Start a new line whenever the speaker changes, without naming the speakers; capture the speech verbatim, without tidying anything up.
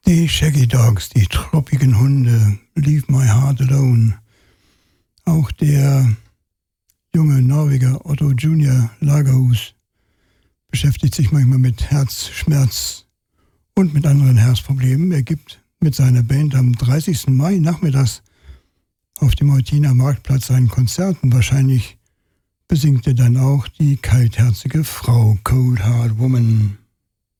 Die Shaggy Dogs, die truppigen Hunde, Leave My Heart Alone. Auch der junge Norweger Otto Junior Lagerhus beschäftigt sich manchmal mit Herzschmerz und mit anderen Herzproblemen. Er gibt mit seiner Band am dreißigsten Mai nachmittags auf dem Eutiner Marktplatz ein Konzert und wahrscheinlich besingt er dann auch die kaltherzige Frau, Cold Heart Woman.